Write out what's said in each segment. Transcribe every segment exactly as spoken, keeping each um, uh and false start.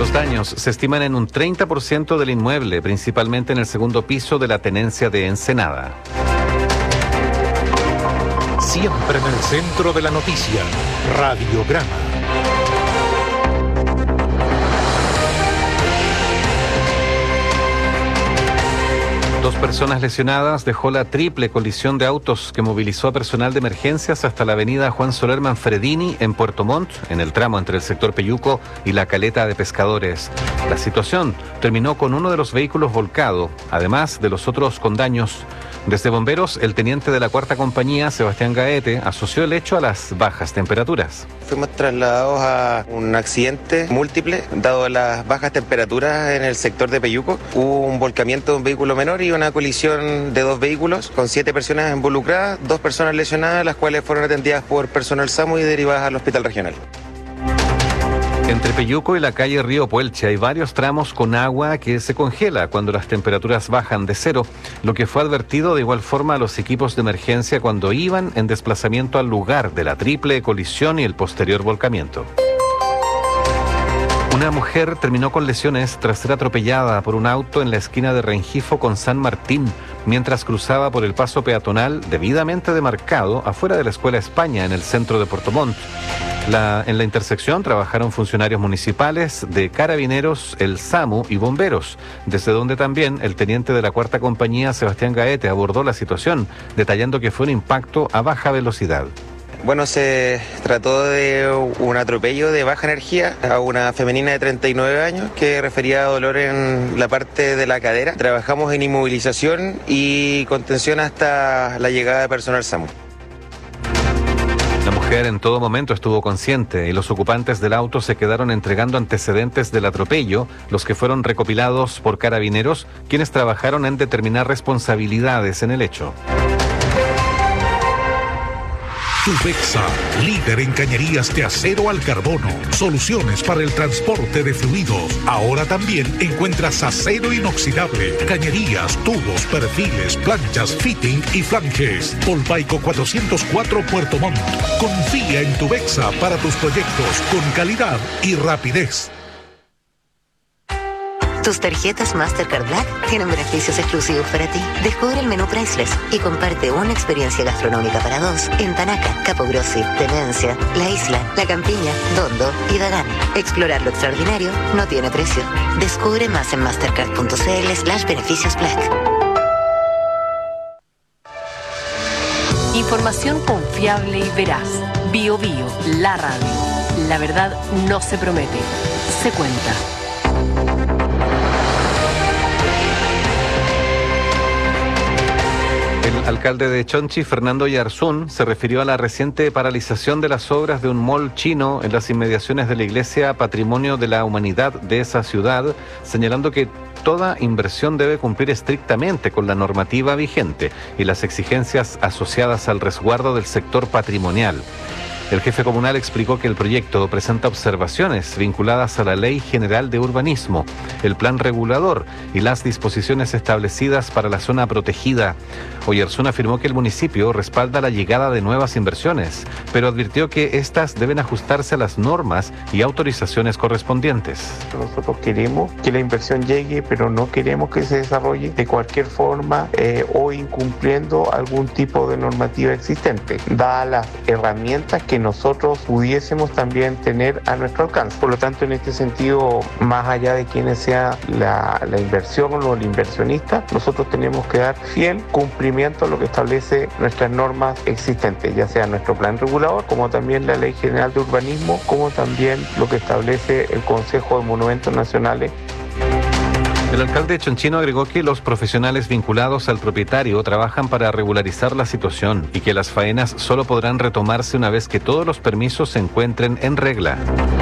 Los daños se estiman en un treinta por ciento del inmueble, principalmente en el segundo piso de la tenencia de Ensenada. Siempre en el centro de la noticia, Radiograma. Dos personas lesionadas dejó la triple colisión de autos que movilizó a personal de emergencias hasta la avenida Juan Soler Manfredini en Puerto Montt, en el tramo entre el sector Peyuco y la caleta de pescadores. La situación terminó con uno de los vehículos volcado, además de los otros con daños. Desde Bomberos, el teniente de la cuarta compañía, Sebastián Gaete, asoció el hecho a las bajas temperaturas. Fuimos trasladados a un accidente múltiple, dado las bajas temperaturas en el sector de Peyuco. Hubo un volcamiento de un vehículo menor y una colisión de dos vehículos con siete personas involucradas, dos personas lesionadas, las cuales fueron atendidas por personal SAMU y derivadas al hospital regional. Entre Peyuco y la calle Río Puelche hay varios tramos con agua que se congela cuando las temperaturas bajan de cero, lo que fue advertido de igual forma a los equipos de emergencia cuando iban en desplazamiento al lugar de la triple colisión y el posterior volcamiento. Una mujer terminó con lesiones tras ser atropellada por un auto en la esquina de Rengifo con San Martín, mientras cruzaba por el paso peatonal debidamente demarcado afuera de la Escuela España en el centro de Puerto Montt. La, en la intersección trabajaron funcionarios municipales, de Carabineros, el SAMU y bomberos, desde donde también el teniente de la cuarta compañía, Sebastián Gaete, abordó la situación, detallando que fue un impacto a baja velocidad. Bueno, se trató de un atropello de baja energía a una femenina de treinta y nueve años que refería a dolor en la parte de la cadera. Trabajamos en inmovilización y contención hasta la llegada de personal SAMU. La mujer en todo momento estuvo consciente y los ocupantes del auto se quedaron entregando antecedentes del atropello, los que fueron recopilados por Carabineros, quienes trabajaron en determinar responsabilidades en el hecho. Tubexa, líder en cañerías de acero al carbono. Soluciones para el transporte de fluidos. Ahora también encuentras acero inoxidable, cañerías, tubos, perfiles, planchas, fitting y flanges. Polpaico cuatrocientos cuatro Puerto Montt. Confía en Tubexa para tus proyectos con calidad y rapidez. Tus tarjetas Mastercard Black tienen beneficios exclusivos para ti. Descubre el menú Priceless y comparte una experiencia gastronómica para dos en Tanaca, Capogrossi, Tenencia, La Isla, La Campiña, Dondo y Dagán. Explorar lo extraordinario no tiene precio. Descubre más en mastercard.cl slash beneficios Black. Información confiable y veraz. Bio Bio, la radio. La verdad no se promete, se cuenta. El alcalde de Chonchi, Fernando Yarzún, se refirió a la reciente paralización de las obras de un mall chino en las inmediaciones de la iglesia Patrimonio de la Humanidad de esa ciudad, señalando que toda inversión debe cumplir estrictamente con la normativa vigente y las exigencias asociadas al resguardo del sector patrimonial. El jefe comunal explicó que el proyecto presenta observaciones vinculadas a la Ley General de Urbanismo, el plan regulador y las disposiciones establecidas para la zona protegida. Oyarzún afirmó que el municipio respalda la llegada de nuevas inversiones, pero advirtió que estas deben ajustarse a las normas y autorizaciones correspondientes. Nosotros queremos que la inversión llegue, pero no queremos que se desarrolle de cualquier forma eh, o incumpliendo algún tipo de normativa existente, dadas las herramientas que nosotros pudiésemos también tener a nuestro alcance. Por lo tanto, en este sentido, más allá de quién sea la, la inversión o el inversionista, nosotros tenemos que dar fiel cumplimiento a lo que establece nuestras normas existentes, ya sea nuestro plan regulador, como también la Ley General de Urbanismo, como también lo que establece el Consejo de Monumentos Nacionales. El alcalde chonchino agregó que los profesionales vinculados al propietario trabajan para regularizar la situación y que las faenas solo podrán retomarse una vez que todos los permisos se encuentren en regla.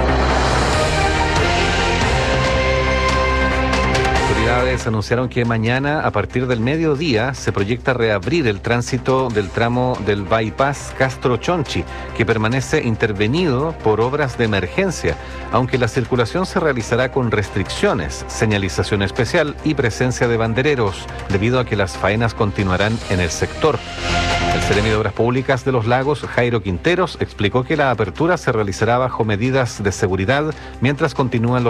Autoridades anunciaron que mañana, a partir del mediodía, se proyecta reabrir el tránsito del tramo del bypass Castro-Chonchi, que permanece intervenido por obras de emergencia, aunque la circulación se realizará con restricciones, señalización especial y presencia de bandereros, debido a que las faenas continuarán en el sector. El Seremi de Obras Públicas de Los Lagos, Jairo Quinteros, explicó que la apertura se realizará bajo medidas de seguridad mientras continúan los